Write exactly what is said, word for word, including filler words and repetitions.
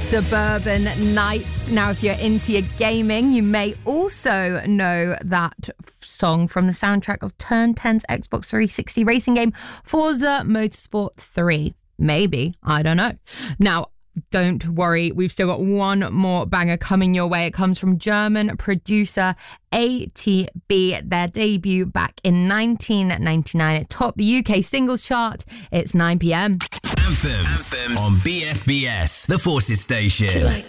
Suburban Nights. Now, if you're into your gaming, you may also know that song from the soundtrack of Turn ten's Xbox three sixty racing game, Forza Motorsport three. Maybe, I don't know. Now, don't worry, we've still got one more banger coming your way. It comes from German producer A T B. Their debut back in nineteen ninety-nine. It topped the U K singles chart. It's nine p.m. Anthems, Anthems on B F B S, the Forces Station.